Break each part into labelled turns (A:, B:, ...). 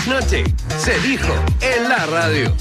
A: Noche se dijo en la radio.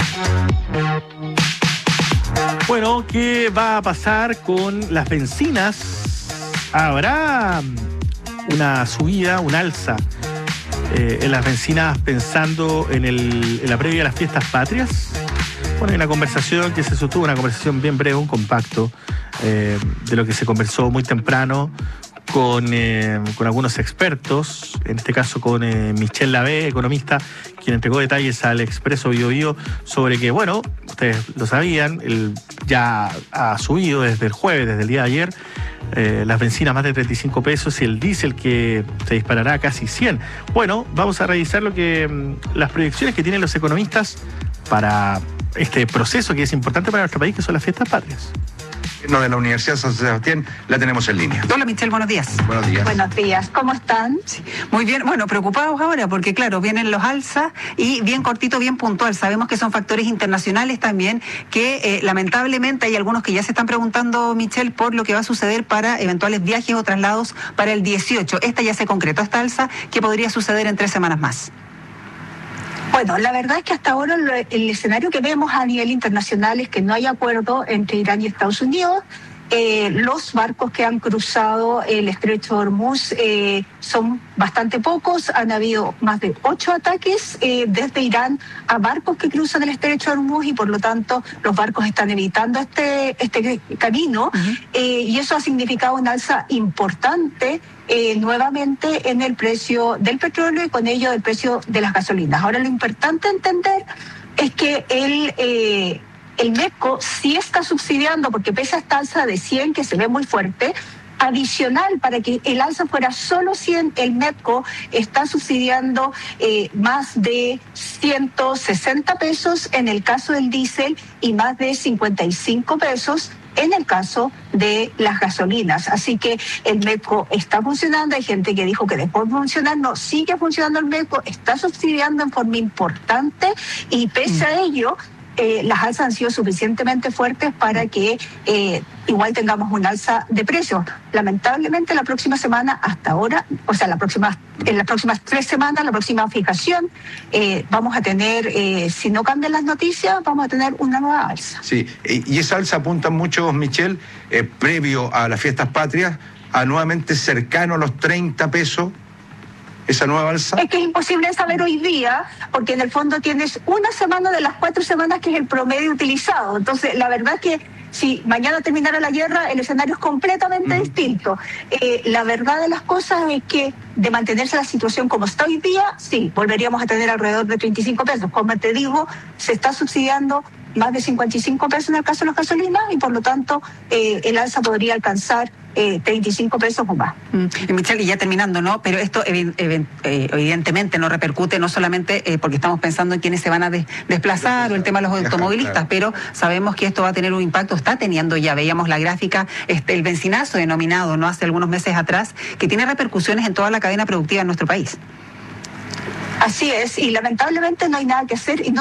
B: Bueno, ¿qué va a pasar con las bencinas? ¿Habrá una subida, un alza en las bencinas pensando en la previa de las fiestas patrias? Bueno, hay una conversación que se sostuvo, una conversación bien breve, un compacto de lo que se conversó muy temprano con algunos expertos, en este caso con Michel Lavé, economista, quien entregó detalles al Expreso Biobío sobre que, bueno, ustedes lo sabían, ya ha subido desde el jueves, desde el día de ayer, las bencinas más de 35 pesos y el diésel que se disparará a casi 100. Bueno, vamos a revisar las proyecciones que tienen los economistas para este proceso que es importante para nuestro país, que son las fiestas patrias.
C: De la Universidad San Sebastián, la tenemos en línea.
D: Hola Michelle, buenos días.
C: Buenos días.
E: Buenos días, ¿cómo están?
D: Sí, muy bien, bueno, preocupados ahora porque claro, vienen los alzas y bien cortito, bien puntual. Sabemos que son factores internacionales también que lamentablemente hay algunos que ya se están preguntando, Michelle, por lo que va a suceder para eventuales viajes o traslados para el 18. Esta ya se concretó, esta alza, que podría suceder en 3 semanas más.
E: Bueno, la verdad es que hasta ahora el escenario que vemos a nivel internacional es que no hay acuerdo entre Irán y Estados Unidos. Los barcos que han cruzado el estrecho de Hormuz son bastante pocos. Han habido más de 8 ataques desde Irán a barcos que cruzan el estrecho de Hormuz y por lo tanto los barcos están evitando este camino. Y eso ha significado un alza importante nuevamente en el precio del petróleo y con ello el precio de las gasolinas. Ahora lo importante entender es que el MEPCO sí está subsidiando, porque pese a esta alza de 100 que se ve muy fuerte, adicional para que el alza fuera solo 100, el MEPCO está subsidiando más de 160 pesos en el caso del diésel y más de 55 pesos en el caso de las gasolinas. Así que el MEPCO está funcionando. Hay gente que dijo que dejó de funcionar. No, sigue funcionando el MEPCO, está subsidiando en forma importante y pese a ello, las alzas han sido suficientemente fuertes para que igual tengamos un alza de precios. Lamentablemente la próxima semana hasta ahora, o sea, en las próximas 3 semanas, la próxima fijación, vamos a tener, si no cambian las noticias, vamos a tener una nueva alza.
C: Sí, y esa alza apunta mucho, Michelle, previo a las fiestas patrias, a nuevamente cercano a los 30 pesos. ¿Esa nueva alza?
E: Es que es imposible saber hoy día, porque en el fondo tienes una semana de las 4 semanas que es el promedio utilizado. Entonces, la verdad es que si mañana terminara la guerra, el escenario es completamente distinto. La verdad de las cosas es que de mantenerse la situación como está hoy día, sí, volveríamos a tener alrededor de 35 pesos. Como te digo, se está subsidiando más de 55 pesos en el caso de las gasolinas y por lo tanto el alza podría alcanzar 35 pesos o más.
D: Y Michelle, y ya terminando, ¿no? Pero esto evidentemente no repercute no solamente porque estamos pensando en quienes se van a desplazar o el tema de los automovilistas, claro, pero sabemos que esto va a tener un impacto, está teniendo, ya veíamos la gráfica, el bencinazo denominado, ¿no? Hace algunos meses atrás, que tiene repercusiones en toda la cadena productiva en nuestro país.
E: Así es, y lamentablemente no hay nada que hacer.